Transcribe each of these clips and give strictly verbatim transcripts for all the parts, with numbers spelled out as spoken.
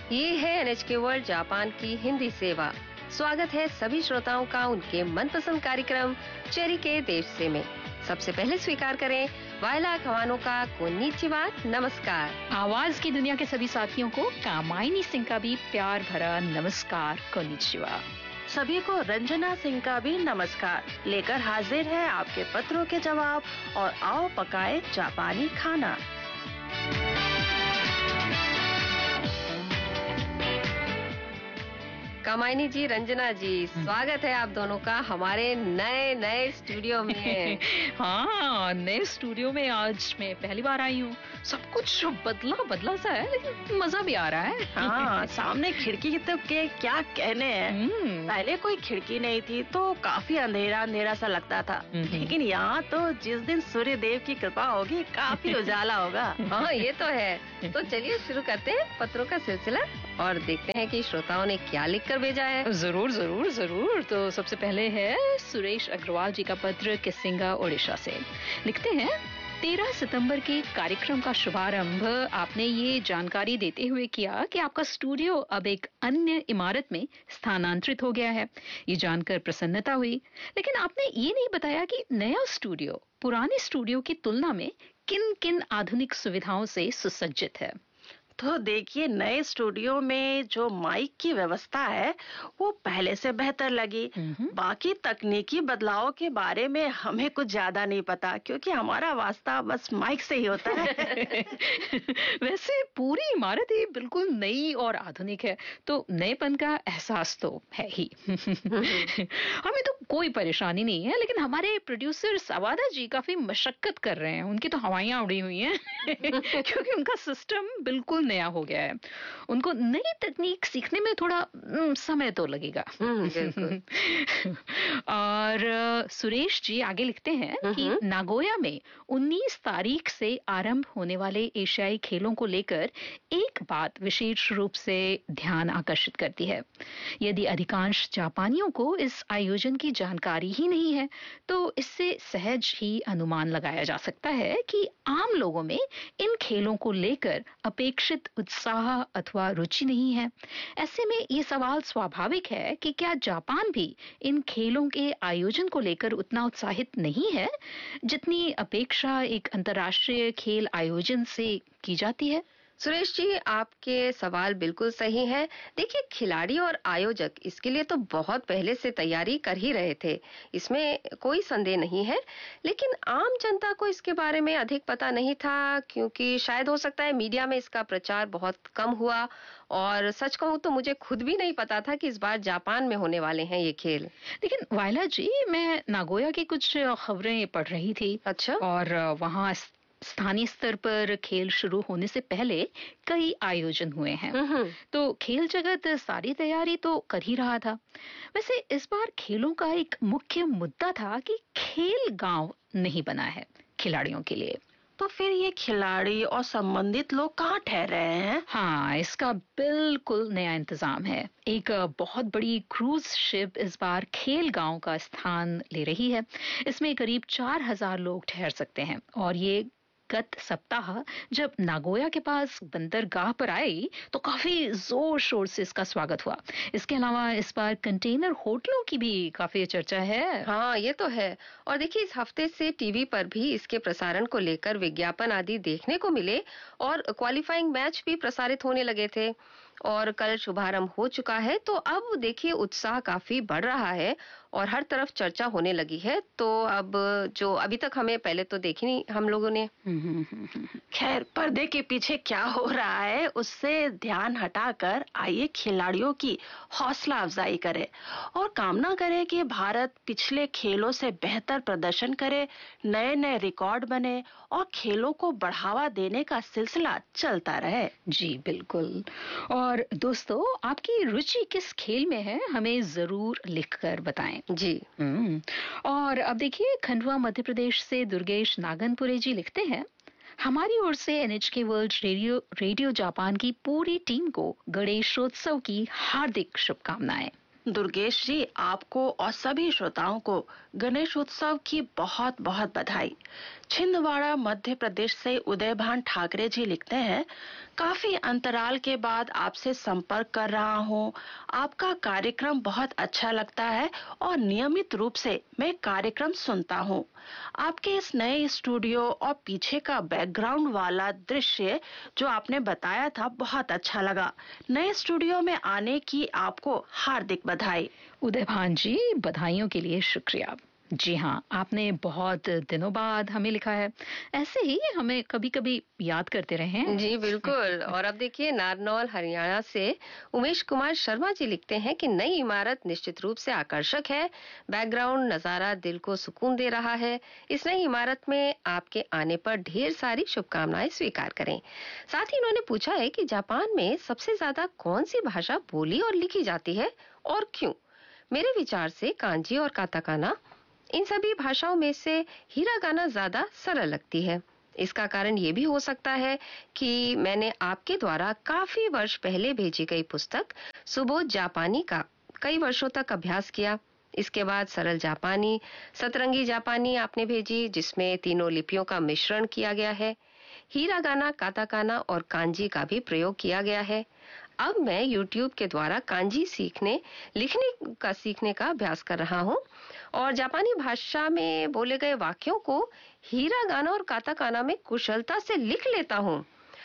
ये है NHK world Japan की हिंदी सेवा। स्वागत है सभी श्रोताओं का उनके मनपसंद कार्यक्रम चेरी के देश से में। सबसे पहले स्वीकार करें वायला खवानो का कोन्निचिवा, नमस्कार। आवाज की दुनिया के सभी साथियों को कामायनी सिंह का भी प्यार भरा नमस्कार, कोन्निचिवा। सभी को रंजना सिंह का भी नमस्कार। लेकर हाजिर है आपके पत्रों के जवाब और आओ पकाए जापानी खाना। कामायनी जी, रंजना जी, स्वागत है आप दोनों का हमारे नए नए स्टूडियो में। हाँ, नए स्टूडियो में आज मैं पहली बार आई हूँ। सब कुछ बदला बदला सा है, लेकिन मजा भी आ रहा है। हाँ, सामने खिड़की के तो के क्या कहने हैं। पहले कोई खिड़की नहीं थी तो काफी अंधेरा अंधेरा सा लगता था, लेकिन यहाँ तो जिस दिन सूर्य देव की कृपा होगी काफी उजाला होगा। हाँ, ये तो है। तो चलिए शुरू करते हैं पत्रों का सिलसिला और देखते हैं कि श्रोताओं ने क्या लिखकर भेजा है। जरूर जरूर जरूर। तो सबसे पहले है सुरेश अग्रवाल जी का पत्र किसिंगा, ओडिशा से। लिखते हैं, तेरह सितंबर के कार्यक्रम का शुभारंभ आपने ये जानकारी देते हुए किया कि आपका स्टूडियो अब एक अन्य इमारत में स्थानांतरित हो गया है। ये जानकर प्रसन्नता हुई, लेकिन आपने ये नहीं बताया कि नया स्टूडियो पुराने स्टूडियो की तुलना में किन किन आधुनिक सुविधाओं से सुसज्जित है। तो देखिए, नए स्टूडियो में जो माइक की व्यवस्था है वो पहले से बेहतर लगी। बाकी तकनीकी बदलाव के बारे में हमें कुछ ज्यादा नहीं पता, क्योंकि हमारा वास्ता बस माइक से ही होता है। वैसे पूरी इमारत ही बिल्कुल नई और आधुनिक है, तो नएपन का एहसास तो है ही। हमें तो कोई परेशानी नहीं है, लेकिन हमारे प्रोड्यूसर सवादा जी काफी मशक्कत कर रहे हैं। उनकी तो हवाइयां उड़ी हुई हैं, क्योंकि उनका सिस्टम बिल्कुल नया हो गया है। उनको नई तकनीक सीखने में थोड़ा समय तो लगेगा। और सुरेश जी आगे लिखते हैं कि नागोया में उन्नीस तारीख से आरंभ होने वाले एशियाई खेलों को लेकर एक बात विशेष रूप से ध्यान आकर्षित करती है। यदि अधिकांश जापानियों को इस आयोजन की जानकारी ही नहीं है, तो इससे सहज ही अनुमान लगाया जा सकता है कि आम लोगों में इन खेलों को लेकर अपेक्षित उत्साह अथवा रुचि नहीं है। ऐसे में ये सवाल स्वाभाविक है कि क्या जापान भी इन खेलों के आयोजन को लेकर उतना उत्साहित नहीं है जितनी अपेक्षा एक अंतर्राष्ट्रीय खेल आयोजन से की जाती है। सुरेश जी, आपके सवाल बिल्कुल सही हैं। देखिए, खिलाड़ी और आयोजक इसके लिए तो बहुत पहले से तैयारी कर ही रहे थे, इसमें कोई संदेह नहीं है। लेकिन आम जनता को इसके बारे में अधिक पता नहीं था, क्योंकि शायद हो सकता है मीडिया में इसका प्रचार बहुत कम हुआ। और सच कहूँ तो मुझे खुद भी नहीं पता था कि इस बार जापान में होने वाले हैं ये खेल। लेकिन वायला जी, मैं नागोया की कुछ खबरें पढ़ रही थी। अच्छा। और वहाँ स्थानीय स्तर पर खेल शुरू होने से पहले कई आयोजन हुए हैं, तो खेल जगत सारी तैयारी तो कर ही रहा था। वैसे इस बार खेलों का एक मुख्य मुद्दा था कि खेल गांव नहीं बना है खिलाड़ियों के लिए। तो फिर ये खिलाड़ी और संबंधित लोग कहाँ ठहर रहे हैं? हाँ, इसका बिल्कुल नया इंतजाम है। एक बहुत बड़ी क्रूज शिप इस बार खेल गांव का स्थान ले रही है। इसमें करीब चार हजार लोग ठहर सकते हैं, और ये गत सप्ताह जब नागोया के पास बंदरगाह पर आई तो काफी जोर शोर से इसका स्वागत हुआ। इसके अलावा इस बार कंटेनर होटलों की भी काफी चर्चा है। हाँ, ये तो है। और देखिए, इस हफ्ते से टीवी पर भी इसके प्रसारण को लेकर विज्ञापन आदि देखने को मिले और क्वालिफाइंग मैच भी प्रसारित होने लगे थे। और कल शुभारंभ हो चुका है, तो अब देखिए उत्साह काफी बढ़ रहा है और हर तरफ चर्चा होने लगी है। तो अब जो अभी तक हमें पहले तो देखी नहीं हम लोगों ने। खैर, पर्दे के पीछे क्या हो रहा है उससे ध्यान हटाकर आइए खिलाड़ियों की हौसला अफजाई करें और कामना करें कि भारत पिछले खेलों से बेहतर प्रदर्शन करे, नए नए रिकॉर्ड बने और खेलों को बढ़ावा देने का सिलसिला चलता रहे। जी बिल्कुल। और दोस्तों, आपकी रुचि किस खेल में है, हमें जरूर लिखकर बताएं। जी। और अब देखिए, खंडवा मध्य प्रदेश से दुर्गेश नागनपुरे जी लिखते हैं, हमारी ओर से NHK world radio radio Japan की पूरी टीम को गणेशोत्सव की हार्दिक शुभकामनाएं। दुर्गेश जी, आपको और सभी श्रोताओं को गणेश उत्सव की बहुत बहुत बधाई। छिंदवाड़ा मध्य प्रदेश से उदयभान ठाकरे जी लिखते हैं, काफी अंतराल के बाद आपसे संपर्क कर रहा हूँ। आपका कार्यक्रम बहुत अच्छा लगता है और नियमित रूप से मैं कार्यक्रम सुनता हूँ। आपके इस नए स्टूडियो और पीछे का बैकग्राउंड वाला दृश्य जो आपने बताया था बहुत अच्छा लगा। नए स्टूडियो में आने की आपको हार्दिक बधाई। उदयभान जी, बधाइयों के लिए शुक्रिया। जी हाँ, आपने बहुत दिनों बाद हमें लिखा है। ऐसे ही हमें कभी कभी याद करते रहें। जी बिल्कुल। और अब देखिए, नारनौल हरियाणा से उमेश कुमार शर्मा जी लिखते हैं कि नई इमारत निश्चित रूप से आकर्षक है। बैकग्राउंड नजारा दिल को सुकून दे रहा है। इस नई इमारत में आपके आने पर ढेर सारी शुभकामनाएं स्वीकार करें। साथ ही उन्होंने पूछा है कि जापान में सबसे ज्यादा कौन सी भाषा बोली और लिखी जाती है और क्यों। मेरे विचार से कांजी और काताकाना, इन सभी भाषाओं में से हिरागाना ज्यादा सरल लगती है। इसका कारण ये भी हो सकता है कि मैंने आपके द्वारा काफी वर्ष पहले भेजी गई पुस्तक सुबोध जापानी का कई वर्षों तक अभ्यास किया। इसके बाद सरल जापानी, सतरंगी जापानी आपने भेजी, जिसमें तीनों लिपियों का मिश्रण किया गया है। हिरागाना, काताकाना और कांजी का भी प्रयोग किया गया है। अब मैं YouTube के द्वारा कांजी सीखने लिखने का सीखने का अभ्यास कर रहा हूँ और जापानी भाषा में बोले गए वाक्यों को हिरागाना और काताकाना में कुशलता से लिख लेता हूँ,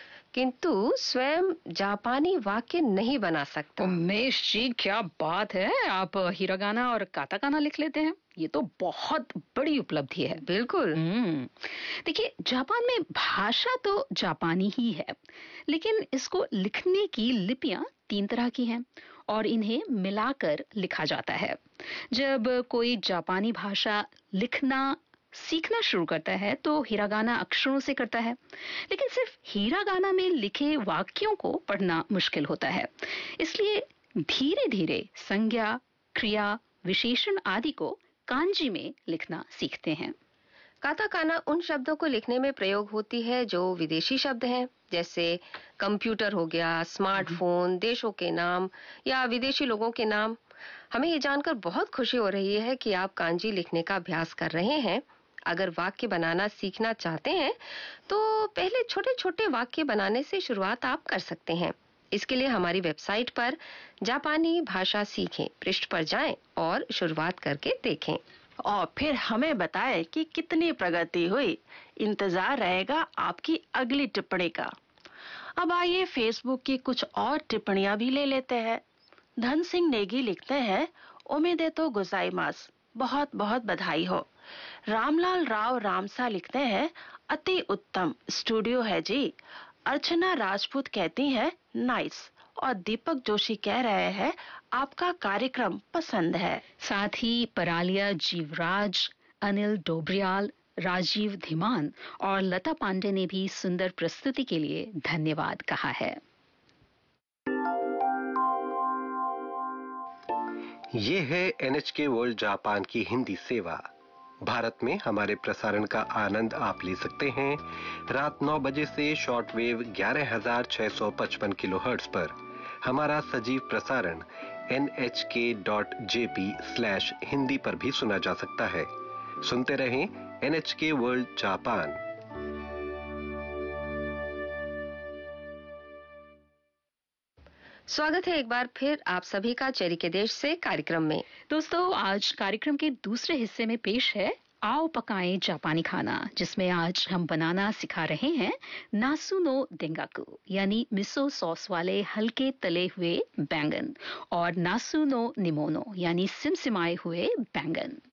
किंतु स्वयं जापानी वाक्य नहीं बना सकता। उमेश जी, क्या बात है, आप हिरागाना और काताकाना लिख लेते हैं। ये तो बहुत बड़ी उपलब्धि है। बिल्कुल। हम्म देखिए, जापान में भाषा तो जापानी ही है, लेकिन इसको लिखने की लिपियां तीन तरह की हैं और इन्हें मिलाकर लिखा जाता है। जब कोई जापानी भाषा लिखना सीखना शुरू करता है तो हिरागाना अक्षरों से करता है, लेकिन सिर्फ हिरागाना में लिखे वाक्यों को पढ़ना मुश्किल होता है। इसलिए धीरे धीरे संज्ञा, क्रिया, विशेषण आदि को कांजी में लिखना सीखते हैं। काताकाना उन शब्दों को लिखने में प्रयोग होती है जो विदेशी शब्द हैं, जैसे कंप्यूटर हो गया, स्मार्टफोन, देशों के नाम या विदेशी लोगों के नाम। हमें ये जानकर बहुत खुशी हो रही है कि आप कांजी लिखने का अभ्यास कर रहे हैं। अगर वाक्य बनाना सीखना चाहते हैं तो पहले छोटे छोटे वाक्य बनाने से शुरुआत आप कर सकते हैं। इसके लिए हमारी वेबसाइट पर जापानी भाषा सीखें पृष्ठ पर जाएं और शुरुआत करके देखें और फिर हमें बताएं कि कितनी प्रगति हुई। इंतजार रहेगा आपकी अगली टिप्पणी का। अब आइए फेसबुक की कुछ और टिप्पणियां भी ले लेते हैं। धन सिंह नेगी लिखते हैं, उम्मीदें तो गुजाइमास, बहुत बहुत बधाई हो। रामलाल राव रामसा लिखते हैं, अति उत्तम स्टूडियो है जी। अर्चना राजपूत कहती हैं, नाइस। और दीपक जोशी कह रहे हैं, आपका कार्यक्रम पसंद है। साथ ही परालिया जीवराज, अनिल डोबरियाल, राजीव धीमान और लता पांडे ने भी सुंदर प्रस्तुति के लिए धन्यवाद कहा है। ये है एन एच के वर्ल्ड जापान की हिंदी सेवा। भारत में हमारे प्रसारण का आनंद आप ले सकते हैं रात नौ बजे से शॉर्टवेव ग्यारह हजार छह सौ पचपन किलोहर्ट्ज पर। हमारा सजीव प्रसारण एन एच के dot J P slash Hindi पर भी सुना जा सकता है। सुनते रहें एन एच के वर्ल्ड जापान। स्वागत है एक बार फिर आप सभी का चेरी के देश से कार्यक्रम में। दोस्तों, आज कार्यक्रम के दूसरे हिस्से में पेश है आओ पकाएं जापानी खाना, जिसमें आज हम बनाना सिखा रहे हैं नासु नो देंगाकू, यानी मिसो सॉस वाले हल्के तले हुए बैंगन, और नासु नो निमोनो, यानी सिमसिमाए हुए बैंगन।